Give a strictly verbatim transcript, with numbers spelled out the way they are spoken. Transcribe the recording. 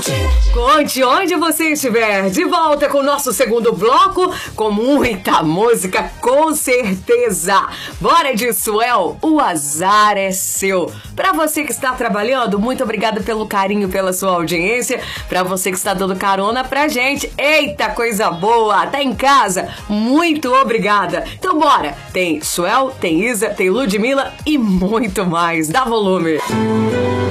Conte onde você estiver, de volta com o nosso segundo bloco, com muita música, com certeza. Bora de Suel, o azar é seu. Pra você que está trabalhando, muito obrigada pelo carinho, pela sua audiência. Pra você que está dando carona pra gente, eita, coisa boa, tá em casa, muito obrigada. Então bora, tem Suel, tem Isa, tem Ludmilla e muito mais. Dá volume.